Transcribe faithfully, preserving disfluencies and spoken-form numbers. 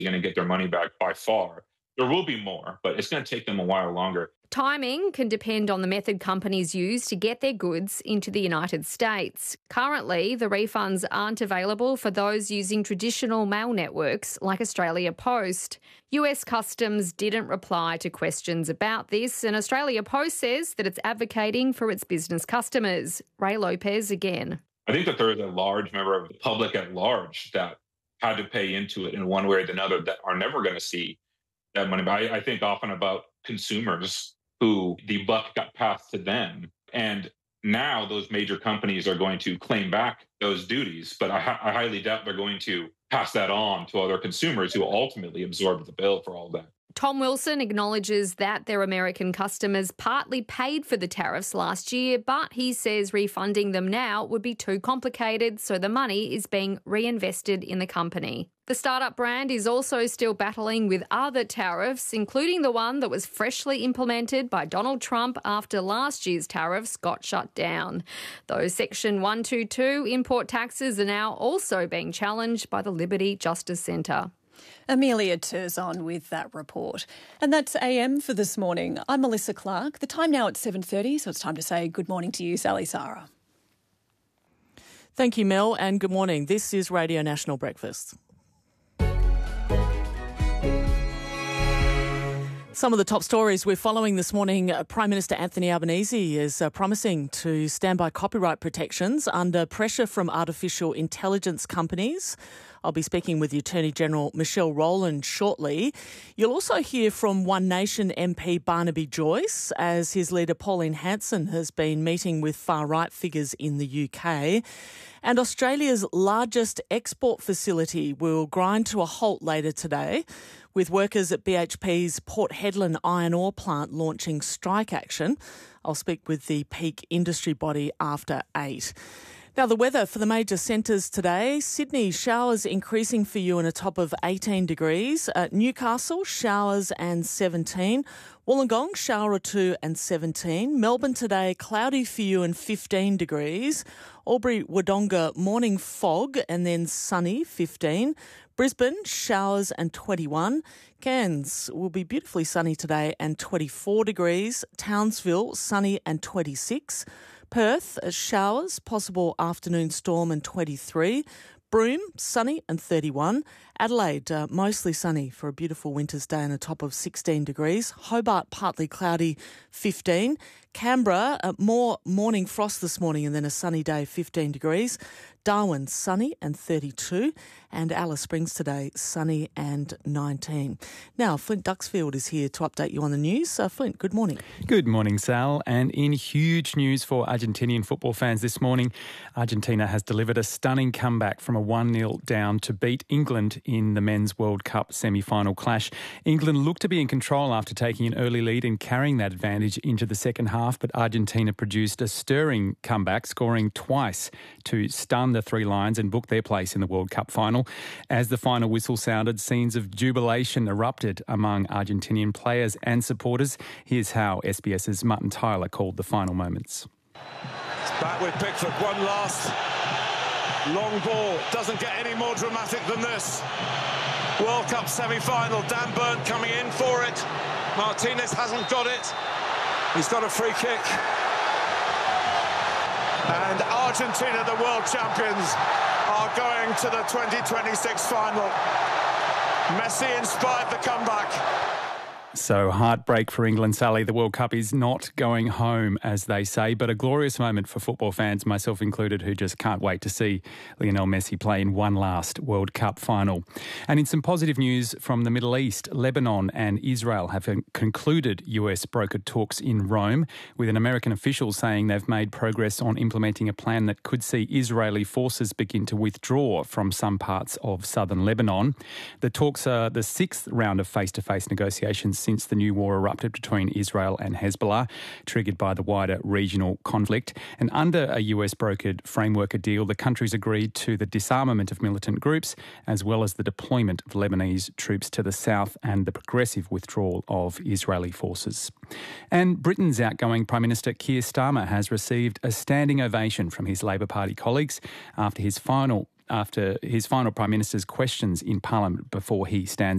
going to get their money back by far. There will be more, but it's going to take them a while longer. Timing can depend on the method companies use to get their goods into the United States. Currently, the refunds aren't available for those using traditional mail networks like Australia Post. U S Customs didn't reply to questions about this, and Australia Post says that it's advocating for its business customers. Ray Lopez again. I think that there is a large member of the public at large that had to pay into it in one way or another that are never going to see that money. But I, I think often about consumers who the buck got passed to them. And now those major companies are going to claim back those duties. But I, I highly doubt they're going to pass that on to other consumers who ultimately absorb the bill for all that. Tom Wilson acknowledges that their American customers partly paid for the tariffs last year, but he says refunding them now would be too complicated, so the money is being reinvested in the company. The startup brand is also still battling with other tariffs, including the one that was freshly implemented by Donald Trump after last year's tariffs got shut down. Those Section one twenty-two import taxes are now also being challenged by the Liberty Justice Centre. Amelia Turzon with that report. And that's A M for this morning. I'm Melissa Clark. The time now at seven thirty, so it's time to say good morning to you, Sally Sarah. Thank you, Mel, and good morning. This is Radio National Breakfast. Some of the top stories we're following this morning. Prime Minister Anthony Albanese is uh, promising to stand by copyright protections under pressure from artificial intelligence companies. I'll be speaking with the Attorney-General Michelle Rowland shortly. You'll also hear from One Nation M P Barnaby Joyce as his leader Pauline Hanson has been meeting with far-right figures in the U K. And Australia's largest export facility will grind to a halt later today, with workers at B H P's Port Hedland iron ore plant launching strike action. I'll speak with the peak industry body after eight. Now, the weather for the major centres today. Sydney, showers increasing for you in a top of eighteen degrees. Uh, Newcastle, showers and seventeen. Wollongong, shower or two and seventeen. Melbourne today, cloudy for you and fifteen degrees. Albury, Wodonga, morning fog and then sunny, fifteen. Brisbane, showers and twenty-one. Cairns will be beautifully sunny today and twenty-four degrees. Townsville, sunny and twenty-six. Perth, showers, possible afternoon storm and twenty-three. Broome, sunny and thirty-one. Adelaide, uh, mostly sunny for a beautiful winter's day and a top of sixteen degrees. Hobart, partly cloudy, fifteen. Canberra, uh, more morning frost this morning and then a sunny day, fifteen degrees. Darwin, sunny and thirty-two. And Alice Springs today, sunny and nineteen. Now, Flint Duxfield is here to update you on the news. Uh, Flint, good morning. Good morning, Sal. And in huge news for Argentinian football fans this morning, Argentina has delivered a stunning comeback from a one nil down to beat England in the Men's World Cup semi-final clash. England looked to be in control after taking an early lead and carrying that advantage into the second half, but Argentina produced a stirring comeback, scoring twice to stun the Three Lions and book their place in the World Cup final. As the final whistle sounded, scenes of jubilation erupted among Argentinian players and supporters. Here's how SBS's Martin Tyler called the final moments. It's back with Pickford, one last long ball. Doesn't get any more dramatic than this. World Cup semi-final, Dan Burn coming in for it. Martinez hasn't got it. He's got a free kick. And Argentina, the world champions, are going to the twenty twenty-six final. Messi inspired the comeback. So heartbreak for England, Sally. The World Cup is not going home, as they say, but a glorious moment for football fans, myself included, who just can't wait to see Lionel Messi play in one last World Cup final. And in some positive news from the Middle East, Lebanon and Israel have concluded U S brokered talks in Rome, with an American official saying they've made progress on implementing a plan that could see Israeli forces begin to withdraw from some parts of southern Lebanon. The talks are the sixth round of face-to-face negotiations since the new war erupted between Israel and Hezbollah, triggered by the wider regional conflict. And under a U S-brokered framework deal, the countries agreed to the disarmament of militant groups, as well as the deployment of Lebanese troops to the south and the progressive withdrawal of Israeli forces. And Britain's outgoing Prime Minister Keir Starmer has received a standing ovation from his Labor Party colleagues after his final after his final Prime Minister's questions in Parliament before he stands